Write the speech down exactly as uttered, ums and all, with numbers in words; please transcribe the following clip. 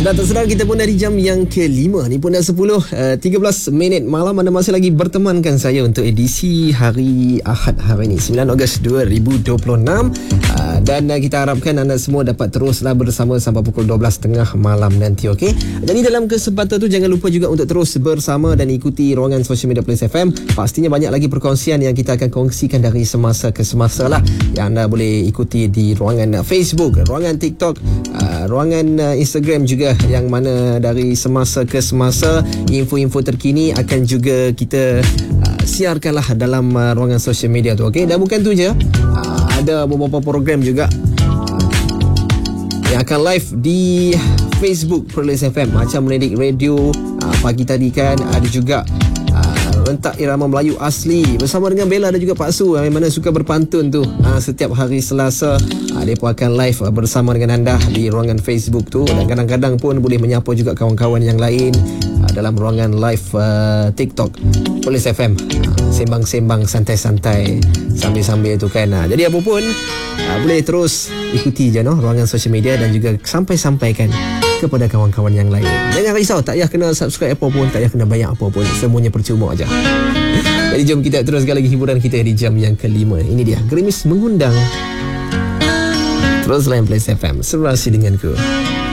Dah tak sedar kita pun dari jam yang kelima. Ni pun dah sepuluh uh, tiga belas minit malam. Anda masih lagi bertemankan saya untuk edisi hari Ahad hari ini sembilan Ogos dua ribu dua puluh enam. uh, Dan uh, kita harapkan anda semua dapat teruslah bersama sampai pukul dua belas tiga puluh malam nanti, okey? Jadi dalam kesempatan tu jangan lupa juga untuk terus bersama dan ikuti ruangan social media Plains F M. Pastinya banyak lagi perkongsian yang kita akan kongsikan dari semasa ke semasa lah, yang anda boleh ikuti di ruangan Facebook, ruangan TikTok, uh, ruangan uh, Instagram juga, yang mana dari semasa ke semasa info-info terkini akan juga kita uh, siarkanlah dalam uh, ruangan social media tu, okey? Dan bukan tu je, uh, ada beberapa program juga yang akan live di Facebook Plains F M, macam Menedik Radio uh, pagi tadi kan, ada juga rentak irama Melayu asli bersama dengan Bella dan juga Pak Su, yang mana suka berpantun tu ha, setiap hari Selasa. ha, Dia pun akan live ha, bersama dengan anda di ruangan Facebook tu, dan kadang-kadang pun boleh menyapa juga kawan-kawan yang lain ha, dalam ruangan live uh, TikTok Plains F M. ha, Sembang-sembang santai-santai sambil-sambil tu kan. ha, Jadi apa pun ha, boleh terus ikuti je no ruangan social media, dan juga sampai-sampaikan kepada kawan-kawan yang lain. Jangan risau, tak payah kena subscribe apa pun, tak payah kena bayar apa pun, semuanya percuma aja. Jadi jom kita teruskan lagi hiburan kita di jam yang kelima. Ini dia Gerimis Mengundang. Terus lain Plains F M, serasi denganku.